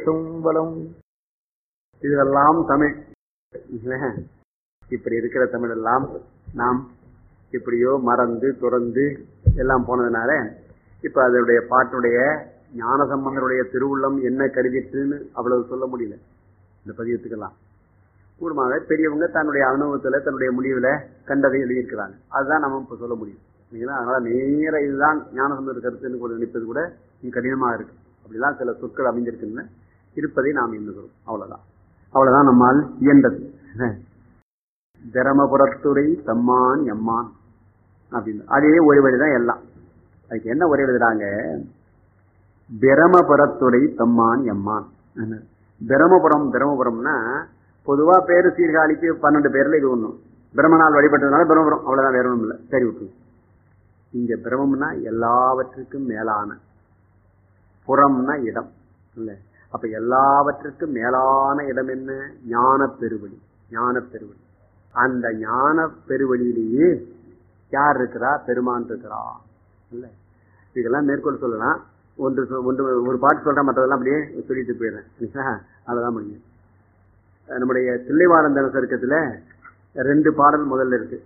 பேசும் வளம். இதெல்லாம் தமிழ். இப்படி இருக்கிற தமிழ் எல்லாம் நாம் இப்படியோ மறந்து துறந்து எல்லாம் போனதுனால இப்ப அதனுடைய பாட்டுடைய ஞானசம்பந்தருடைய திருவுள்ளம் என்ன கருதிட்டுன்னு அவ்வளவு சொல்ல முடியல. இந்த பதியத்துக்கெல்லாம் கூடுமாக பெரியவங்க தன்னுடைய அனுபவத்துல தன்னுடைய முடிவுல கண்டதை எழுதியிருக்கிறாங்க. அதுதான் நம்ம இப்ப சொல்ல முடியும். அதனால நேர இதுதான் ஞானசம்பந்தர் கருத்துன்னு கூட நினைப்பது கூட கடினமாக இருக்கு. அப்படிலாம் சில சொற்கள் அமைஞ்சிருக்குன்னு இருப்பதை நாம் எண்ணுகிறோம். அவ்வளவுதான் நம்மால் இயன்றது. தரமபுரத்துறை தம்மான் எம்மான் அப்படின்னு அதே ஒரு வழிதான் எல்லாம். அதுக்கு என்ன ஒரே எழுதுறாங்க? பிரமபுரத்துறை தம்மான் எம்மான். பிரமபுரம்னா பொதுவா பேரு சீர்காழிக்கு 12 பேர்ல இது ஒண்ணும். பிரம்மனால் வழிபட்டதுனால பிரம்மபுரம், அவ்வளவுதான், வேற ஒண்ணும் இல்லை. சரி விட்டு. இங்க பிரம்மம்னா எல்லாவற்றுக்கும் மேலான, புறம்னா இடம் இல்ல. அப்ப எல்லாவற்றுக்கும் மேலான இடம் என்ன? ஞான பெருவழி. ஞான பெருவழி. அந்த ஞான பெருவழியிலேயே யார் இருக்கிறா? பெருமான் இருக்கிறா இல்ல. இதெல்லாம் மேற்கொள் சொல்லலாம். ஒரு பாட்டு சொல்றேன், மற்றதெல்லாம் அப்படியே சொல்லிட்டு போயிடுறேன். அதுதான் முடியும். நம்முடைய தில்லைவாழந்தன சருக்கத்துல 2 பாடல் முதல்ல இருக்கு.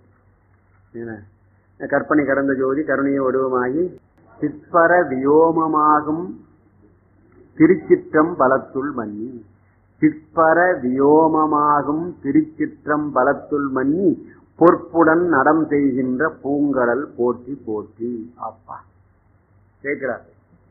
கற்பனை கடந்த ஜோதி கருணைய வடிவமாகி சிற்பர வியோமமாகும் திருச்சிற்றம் பலத்துள் மன்னி. சிற்பர வியோமமாகும் திருச்சிற்றம் பலத்துள் மன்னி பொற்புடன் நடம் செய்கின்ற பூங்கடல் போற்றி போற்றி. அப்பா கேட்கிறார்.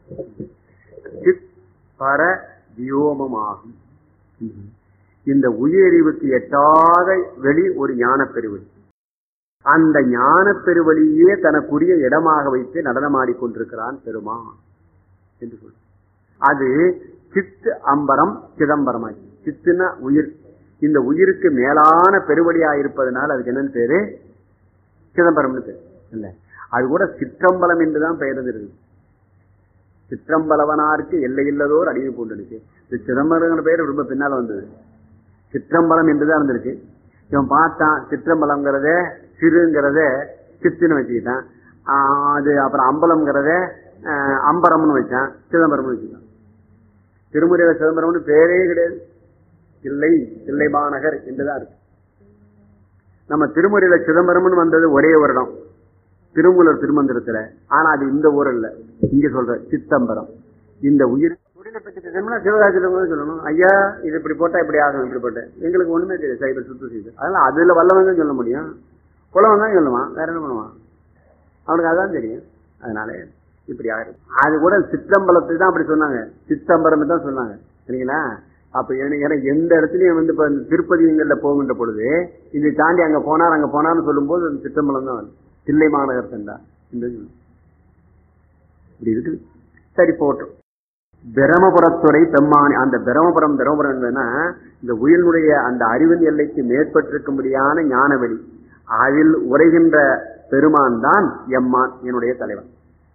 சிற்பர வியோமமாகும், இந்த உயிரறிவுக்கு எட்டாத வெளி ஒரு ஞான பெருவழி. அந்த ஞான பெருவழியே தனக்குரிய இடமாக வைத்து நடனமாடிக்கொண்டிருக்கிறான் பெருமான் என்று சொல்ற. அது சித்து அம்பரம் சிதம்பரமாகி. சித்துனா உயிர். இந்த உயிருக்கு மேலான பெருவழியா இருப்பதனால் அதுக்கு என்னன்னு பேரு? சிதம்பரம்னு பேரு இல்ல. அது கூட சிற்றம்பலம் என்றுதான் பெயர் இருந்திருக்கு. சிற்றம்பலவனாருக்கு எல்லையில்லதோர் அடிமை பூண்டுச்சு. இந்த சிதம்பரங்கிற பெயர் ரொம்ப பின்னால வந்தது. சிற்றம்பலம் என்றுதான் இருந்திருக்கு. இவன் பார்த்தான் சிற்றம்பலம்ங்கிறத சிறுங்கிறத சித்துன்னு வச்சுக்கிட்டான். அது அப்புறம் அம்பலம்ங்கிறத அம்பரம்னு வச்சான், சிதம்பரம்னு வச்சுக்கிட்டான். திருமுறையில சிதம்பரம்னு பேரே கிடையாது. தில்லை மாநகர் என்றுதான் இருக்கு. நம்ம திருமுறையில சிதம்பரம்னு வந்தது ஒரே வருடம் திருமூலர் திருமந்திரத்துல. ஆனா அது இந்த ஊர் இல்ல, இங்க சொல்ற சித்தம்பரம். இந்த உயிர் சிவகாசிதம் சொல்லணும். ஐயா இது இப்படி போட்டா இப்படி ஆகும், இப்படி போட்ட எங்களுக்கு ஒண்ணுமே தெரியாது. சைபர் சுத்து செய்து அதனால அதுல வல்லவங்க சொல்ல முடியும், குலவன் தான் சொல்லுவான், வேற என்ன பண்ணுவான், அவனுக்கு அதான் தெரியும். அதனால இப்படி ஆயிரும். அது கூட சிற்றம்பலத்துக்கு தான் அப்படி சொன்னாங்க, சித்தம்பரம் தான் சொன்னாங்க சரிங்களா. அப்ப ஏன்னா எந்த இடத்துலயும் வந்து இப்ப திருப்பதிங்கள்ல போகின்ற பொழுது இதை தாண்டி அங்க போனார்னு சொல்லும் போது அந்த சிற்றம்பலம் தான் வரும். தில்லை மாநகர் சென்றா இந்த இப்படி இருக்குது. சரி போட்டோம். பிரமபுரத்துறை பெம்மானி. அந்த பிரமபுரம் என்னன்னா இந்த உயிரினுடைய அந்த அறிவின் எல்லைக்கு மேற்பட்டிருக்கும்படியான ஞானவெளி. அதில் உரைகின்ற பெருமான் தான் எம்மான், என்னுடைய தலைவன்.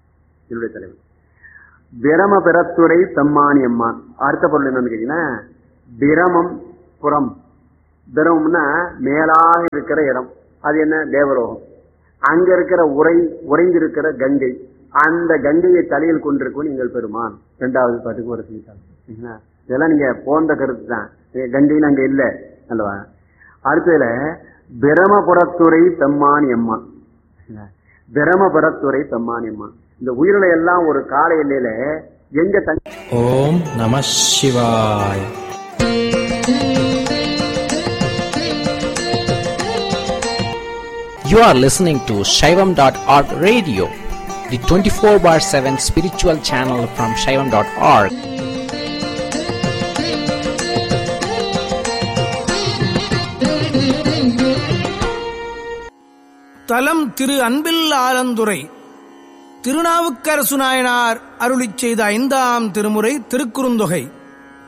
பிரமபுரத்துறை பெம்மானி எம்மான். அடுத்த பொருள் என்னன்னு கேட்டீங்கன்னா பிரமம் புறம். பிரமம்னா மேலாக இருக்கிற இடம். அது என்ன? தேவரோகம். அங்க இருக்கிற உறைந்திருக்கிற கங்கை. அந்த கங்கையை தலையில் கொண்டிருக்கும் நீங்கள் பெருமான். 2வது பாட்டுக்கு ஒரு செய்தாங்க. இதெல்லாம் நீங்க போன்ற கருத்து தான். கங்கைன்னு அங்க இல்ல அல்லவா. அடுத்ததுல பிரமபுரத்துறை பெம்மானி அம்மான். பிரமபுரத்துறை பெம்மானி அம்மான். இந்த உயிரினை எல்லாம் ஒரு கால எல்லையில எங்க ஓம் நம சிவாய. You are listening to Shaivam.org radio, the 24/7 spiritual channel from Shaivam.org. தலம் திரு அன்பில் ஆலந்துறை. திருநாவுக்கரசு நாயனார் அருளிச் செய்த 5ஆம் திருமுறை திருக்குறுந்தொகை.